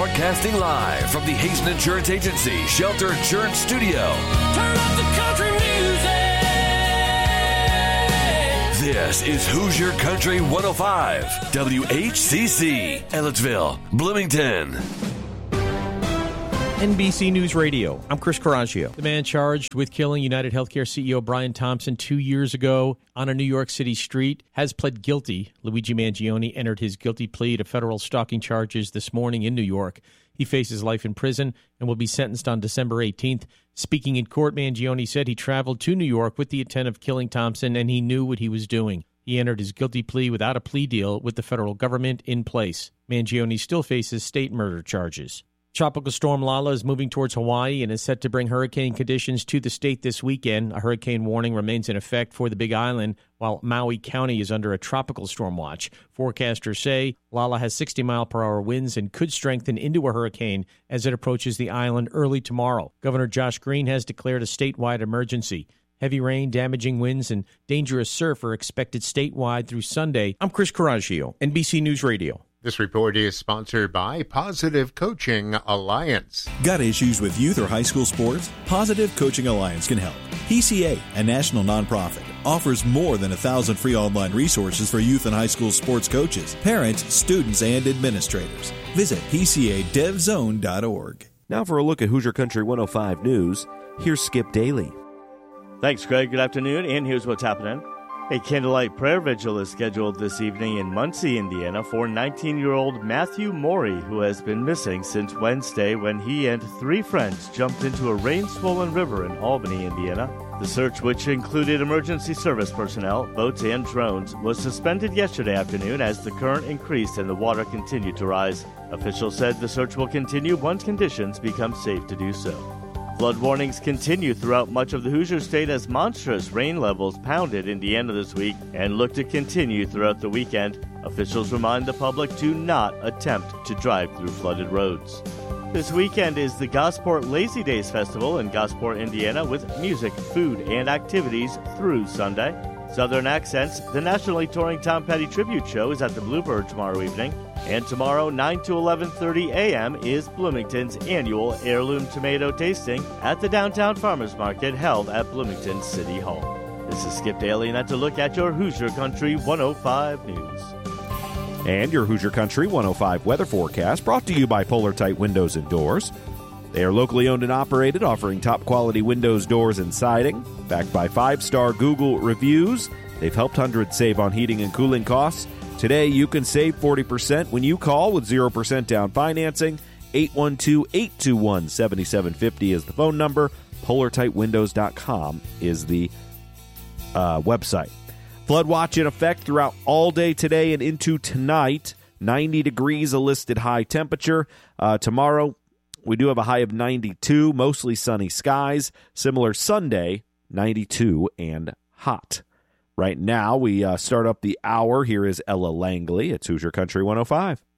Broadcasting live from the Hazen Insurance Agency Shelter Insurance Studio. Turn up the country music. This is Hoosier Country 105, WHCC, Ellettsville, Bloomington. NBC News Radio. I'm Chris Coraggio. The man charged with killing United Healthcare CEO Brian Thompson 2 years ago on a New York City street has pled guilty. Luigi Mangione entered his guilty plea to federal stalking charges this morning in New York. He faces life in prison and will be sentenced on December 18th. Speaking in court, Mangione said he traveled to New York with the intent of killing Thompson and he knew what he was doing. He entered his guilty plea without a plea deal with the federal government in place. Mangione still faces state murder charges. Tropical storm Lala is moving towards Hawaii and is set to bring hurricane conditions to the state this weekend. A hurricane warning remains in effect for the Big Island, while Maui County is under a tropical storm watch. Forecasters say Lala has 60-mile-per-hour winds and could strengthen into a hurricane as it approaches the island early tomorrow. Governor Josh Green has declared a statewide emergency. Heavy rain, damaging winds, and dangerous surf are expected statewide through Sunday. I'm Chris Coraggio, NBC News Radio. This report is sponsored by Positive Coaching Alliance. Got issues with youth or high school sports? Positive Coaching Alliance can help. PCA, a national nonprofit, offers more than 1,000 free online resources for youth and high school sports coaches, parents, students, and administrators. Visit PCADevZone.org. Now for a look at Hoosier Country 105 News, here's Skip Daly. Thanks, Greg. Good afternoon, and here's what's happening. A candlelight prayer vigil is scheduled this evening in Muncie, Indiana for 19-year-old Matthew Morey, who has been missing since Wednesday when he and 3 friends jumped into a rain-swollen river in Albany, Indiana. The search, which included emergency service personnel, boats, and drones, was suspended yesterday afternoon as the current increased and the water continued to rise. Officials said the search will continue once conditions become safe to do so. Flood warnings continue throughout much of the Hoosier state as monstrous rain levels pounded Indiana this week and look to continue throughout the weekend. Officials remind the public to not attempt to drive through flooded roads. This weekend is the Gosport Lazy Days Festival in Gosport, Indiana, with music, food, and activities through Sunday. Southern Accents, the nationally touring Tom Petty Tribute Show, is at the Bluebird tomorrow evening. And tomorrow, 9 to 11:30 a.m., is Bloomington's annual Heirloom Tomato Tasting at the Downtown Farmers Market held at Bloomington City Hall. This is Skip Daly, and that's a look at your Hoosier Country 105 News. And your Hoosier Country 105 weather forecast brought to you by Polar Tite Windows and Doors. They are locally owned and operated, offering top-quality windows, doors, and siding. Backed by 5-star Google reviews, they've helped hundreds save on heating and cooling costs. Today, you can save 40% when you call with 0% down financing. 812-821-7750 is the phone number. PolarTiteWindows.com is the website. Flood watch in effect throughout all day today and into tonight. 90 degrees a listed high temperature. Tomorrow, we do have a high of 92, mostly sunny skies. Similar Sunday, 92 and hot. Right now, we start up the hour. Here is Ella Langley at Hoosier Country 105.